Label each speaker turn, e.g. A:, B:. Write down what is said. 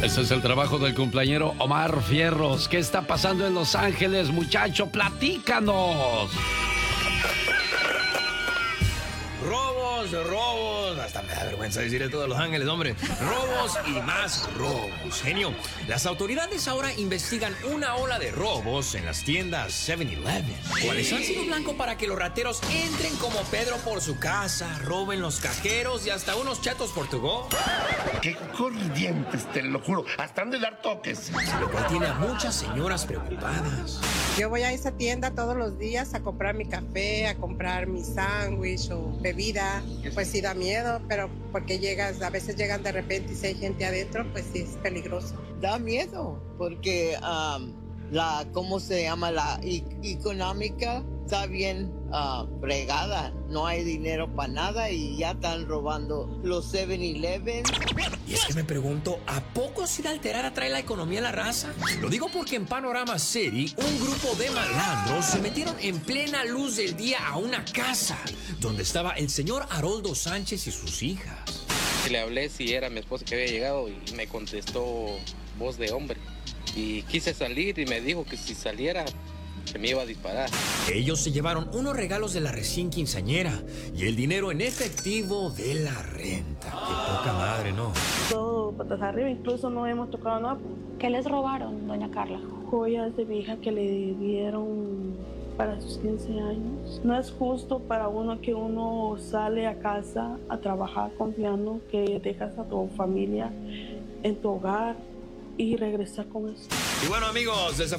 A: Ese es el trabajo del cumpleañero Omar Fierros. ¿Qué está pasando en Los Ángeles, muchacho? ¡Platícanos!
B: Robos, hasta me da vergüenza decir esto de Los Ángeles, hombre. Robos y más robos, genio. Las autoridades ahora investigan una ola de robos en las tiendas 7-Eleven, cuales han sido blanco para que los rateros entren como Pedro por su casa, roben los cajeros y hasta unos chatos por tu go.
C: ¡Qué corrientes, te lo juro! Hasta han de dar toques.
B: Lo cual tiene a muchas señoras preocupadas.
D: Yo voy a esa tienda todos los días a comprar mi café, a comprar mi sándwich o bebida. Pues sí da miedo, pero porque a veces llegan de repente y si hay gente adentro, pues sí es peligroso.
E: Da miedo, porque ¿cómo se llama? La económica está bien fregada. No hay dinero para nada y ya están robando los 7-Eleven.
B: Y es que me pregunto, ¿a poco si la alterara trae la economía a la raza? Lo digo porque en Panorama City, un grupo de malandros se metieron en plena luz del día a una casa donde estaba el señor Haroldo Sánchez y sus hijas.
F: Le hablé si era mi esposa que había llegado y me contestó voz de hombre. Y quise salir y me dijo que si saliera se me iba a disparar.
B: Ellos se llevaron unos regalos de la recién quinceañera y el dinero en efectivo de la renta. Qué poca madre, ¿no?
G: Todo patas arriba, incluso no hemos tocado nada.
H: ¿Qué les robaron, doña Carla?
G: Joyas de mi hija que le dieron para sus 15 años. No es justo para uno que uno sale a casa a trabajar confiando que dejas a tu familia en tu hogar y regresar con eso.
B: Y bueno, amigos,